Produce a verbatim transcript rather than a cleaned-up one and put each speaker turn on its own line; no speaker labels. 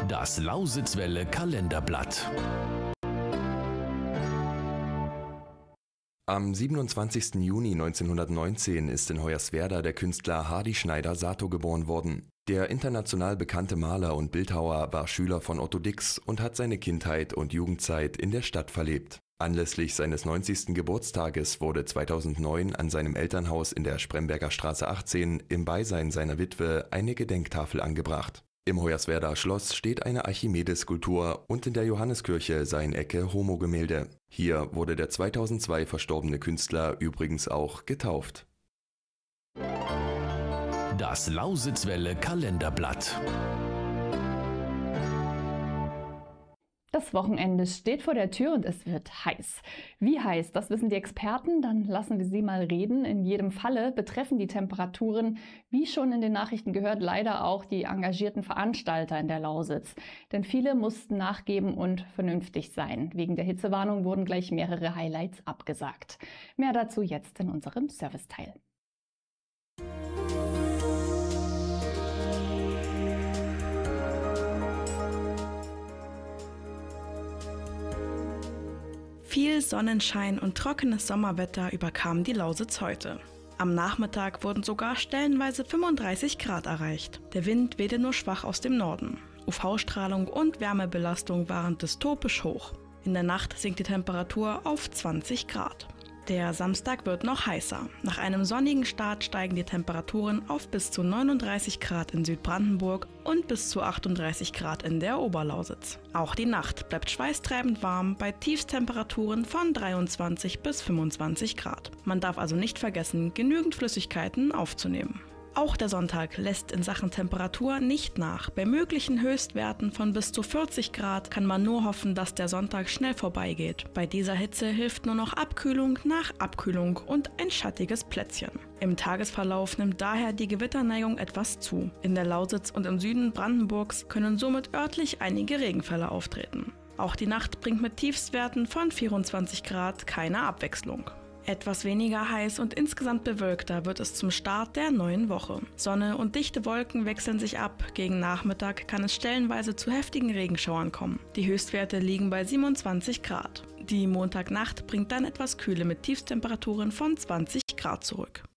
Das Lausitzwelle Kalenderblatt.
Am siebenundzwanzigsten Juni neunzehnhundertneunzehn ist in Hoyerswerda der Künstler Hardy Schneider-Sato geboren worden. Der international bekannte Maler und Bildhauer war Schüler von Otto Dix und hat seine Kindheit und Jugendzeit in der Stadt verlebt. Anlässlich seines neunzigsten Geburtstages wurde zweitausendneun an seinem Elternhaus in der Spremberger Straße achtzehn im Beisein seiner Witwe eine Gedenktafel angebracht. Im Hoyerswerda Schloss steht eine Archimedes-Skulptur und in der Johanneskirche sein Ecke Homo-Gemälde. Hier wurde der zweitausendzwei verstorbene Künstler übrigens auch getauft.
Das Lausitzwelle Kalenderblatt.
Das Wochenende steht vor der Tür und es wird heiß. Wie heiß, das wissen die Experten, dann lassen wir sie mal reden. In jedem Falle betreffen die Temperaturen, wie schon in den Nachrichten gehört, leider auch die engagierten Veranstalter in der Lausitz. Denn viele mussten nachgeben und vernünftig sein. Wegen der Hitzewarnung wurden gleich mehrere Highlights abgesagt. Mehr dazu jetzt in unserem Serviceteil.
Viel Sonnenschein und trockenes Sommerwetter überkam die Lausitz heute. Am Nachmittag wurden sogar stellenweise fünfunddreißig Grad erreicht. Der Wind wehte nur schwach aus dem Norden. U V-Strahlung und Wärmebelastung waren dystopisch hoch. In der Nacht sinkt die Temperatur auf zwanzig Grad. Der Samstag wird noch heißer. Nach einem sonnigen Start steigen die Temperaturen auf bis zu neununddreißig Grad in Südbrandenburg und bis zu achtunddreißig Grad in der Oberlausitz. Auch die Nacht bleibt schweißtreibend warm bei Tiefstemperaturen von dreiundzwanzig bis fünfundzwanzig Grad. Man darf also nicht vergessen, genügend Flüssigkeiten aufzunehmen. Auch der Sonntag lässt in Sachen Temperatur nicht nach. Bei möglichen Höchstwerten von bis zu vierzig Grad kann man nur hoffen, dass der Sonntag schnell vorbeigeht. Bei dieser Hitze hilft nur noch Abkühlung nach Abkühlung und ein schattiges Plätzchen. Im Tagesverlauf nimmt daher die Gewitterneigung etwas zu. In der Lausitz und im Süden Brandenburgs können somit örtlich einige Regenfälle auftreten. Auch die Nacht bringt mit Tiefstwerten von vierundzwanzig Grad keine Abwechslung. Etwas weniger heiß und insgesamt bewölkter wird es zum Start der neuen Woche. Sonne und dichte Wolken wechseln sich ab. Gegen Nachmittag kann es stellenweise zu heftigen Regenschauern kommen. Die Höchstwerte liegen bei siebenundzwanzig Grad. Die Montagnacht bringt dann etwas Kühle mit Tiefstemperaturen von zwanzig Grad zurück.